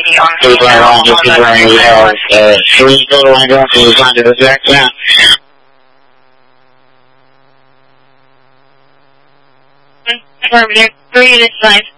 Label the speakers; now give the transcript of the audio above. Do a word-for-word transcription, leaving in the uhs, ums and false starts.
Speaker 1: Two point one, two point one, we have uh, three total ambulance to respond to this accident.
Speaker 2: Affirmative, three units, five.